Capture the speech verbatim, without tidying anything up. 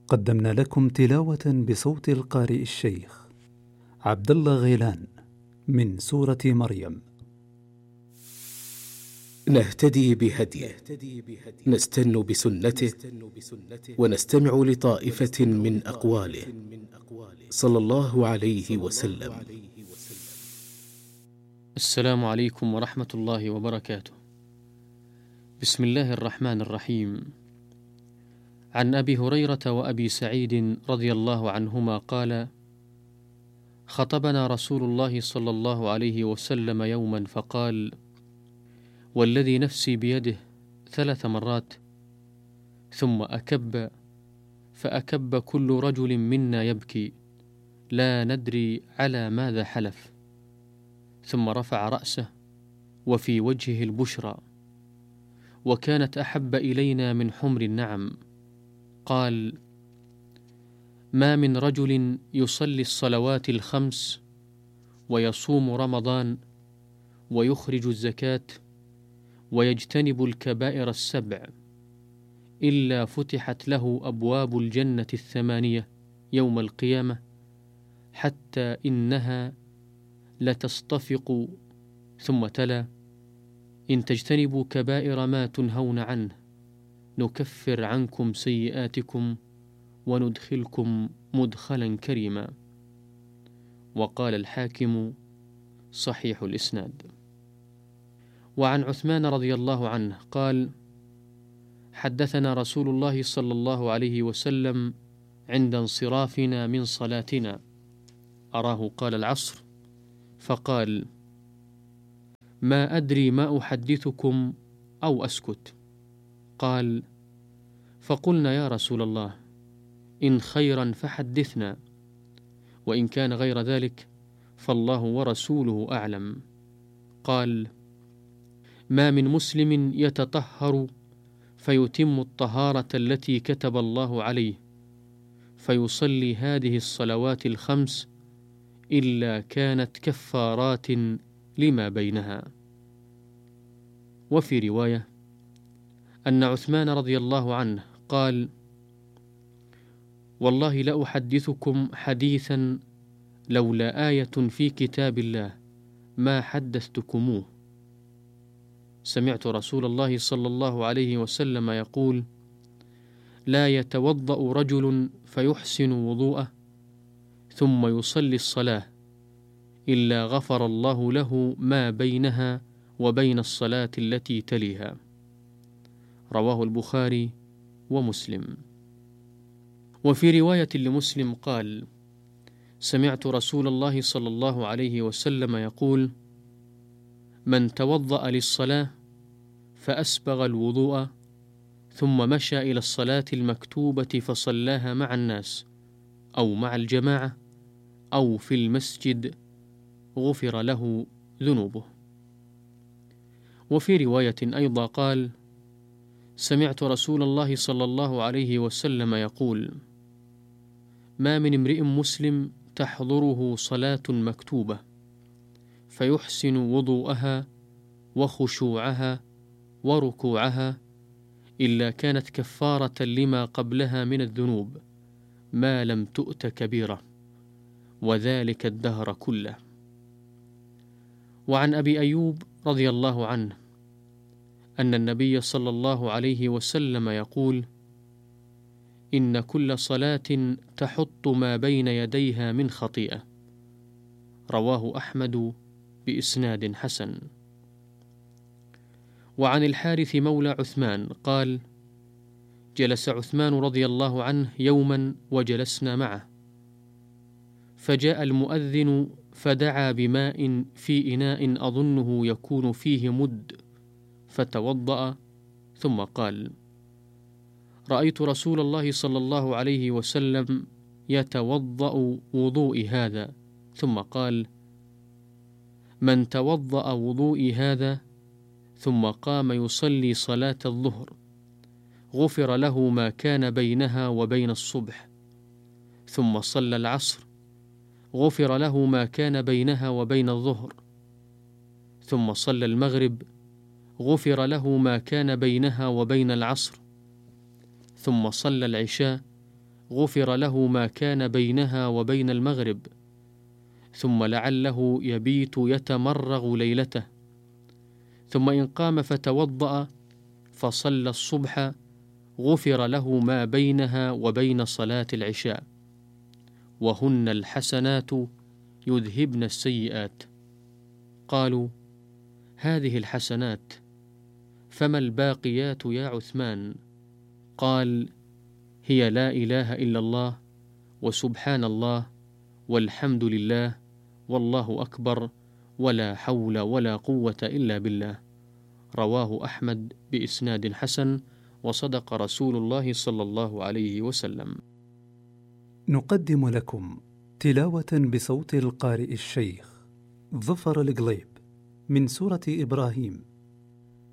قدمنا لكم تلاوة بصوت القارئ الشيخ عبد الله غيلان من سورة مريم. نهتدي بهديه، نستن بسنته، ونستمع لطائفة من أقواله صلى الله عليه وسلم. السلام عليكم ورحمة الله وبركاته. بسم الله الرحمن الرحيم. عن أبي هريرة وأبي سعيد رضي الله عنهما قال: خطبنا رسول الله صلى الله عليه وسلم يوما فقال: والذي نفسي بيده ثلاث مرات، ثم أكب فأكب كل رجل منا يبكي لا ندري على ماذا حلف، ثم رفع رأسه وفي وجهه البشرى، وكانت أحب إلينا من حمر النعم. قال: ما من رجل يصلي الصلوات الخمس ويصوم رمضان ويخرج الزكاة ويجتنب الكبائر السبع إلا فتحت له أبواب الجنة الثمانية يوم القيامة، حتى إنها لتصطفق. ثم تلا: إن تجتنبوا كبائر ما تنهون عنه نكفر عنكم سيئاتكم وندخلكم مدخلا كريما. وقال الحاكم: صحيح الإسناد. وعن عثمان رضي الله عنه قال: حدثنا رسول الله صلى الله عليه وسلم عند انصرافنا من صلاتنا، أراه قال العصر، فقال: ما أدري ما أحدثكم أو أسكت. قال: فقلنا يا رسول الله إن خيرا فحدثنا، وإن كان غير ذلك فالله ورسوله أعلم. قال: ما من مسلم يتطهر فيتم الطهارة التي كتب الله عليه فيصلي هذه الصلوات الخمس إلا كانت كفارات لما بينها. وفي رواية أن عثمان رضي الله عنه قال: والله لأحدثكم حديثا لولا آية في كتاب الله ما حدثتكموه. سمعت رسول الله صلى الله عليه وسلم يقول: لا يتوضأ رجل فيحسن وضوءه ثم يصلي الصلاة إلا غفر الله له ما بينها وبين الصلاة التي تليها. رواه البخاري ومسلم. وفي رواية لمسلم قال: سمعت رسول الله صلى الله عليه وسلم يقول: من توضأ للصلاة فأسبغ الوضوء ثم مشى إلى الصلاة المكتوبة فصلاها مع الناس أو مع الجماعة أو في المسجد غفر له ذنوبه. وفي رواية أيضا قال: سمعت رسول الله صلى الله عليه وسلم يقول: ما من امرئ مسلم تحضره صلاة مكتوبة فيحسن وضوءها وخشوعها وركوعها إلا كانت كفارة لما قبلها من الذنوب ما لم تؤت كبيرة، وذلك الدهر كله. وعن أبي أيوب رضي الله عنه أن النبي صلى الله عليه وسلم يقول: إن كل صلاة تحط ما بين يديها من خطيئة. رواه أحمد بإسناد حسن. وعن الحارث مولى عثمان قال: جلس عثمان رضي الله عنه يوما وجلسنا معه، فجاء المؤذن فدعا بماء في إناء أظنه يكون فيه مد، فتوضأ ثم قال: رأيت رسول الله صلى الله عليه وسلم يتوضأ وضوئي هذا، ثم قال: من توضأ وضوئي هذا ثم قام يصلي صلاة الظهر غفر له ما كان بينها وبين الصبح، ثم صلى العصر غفر له ما كان بينها وبين الظهر، ثم صلى المغرب غفر له ما كان بينها وبين العصر، ثم صلى العشاء غفر له ما كان بينها وبين المغرب، ثم لعله يبيت يتمرغ ليلته، ثم إن قام فتوضأ فصلى الصبح غفر له ما بينها وبين صلاة العشاء، وهن الحسنات يذهبن السيئات. قالوا: هذه الحسنات، فما الباقيات يا عثمان؟ قال: هي لا إله إلا الله، وسبحان الله، والحمد لله، والله أكبر، ولا حول ولا قوة إلا بالله. رواه أحمد بإسناد حسن، وصدق رسول الله صلى الله عليه وسلم. نقدم لكم تلاوة بصوت القارئ الشيخ ظفر القليب من سورة إبراهيم